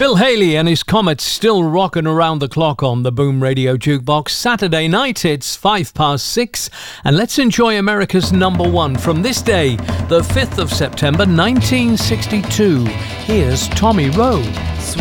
Bill Haley and his Comets still rocking around the clock on the Boom Radio Jukebox. Saturday night, it's 6:05, and let's enjoy America's number one from this day, the 5th of September 1962. Here's Tommy Rowe.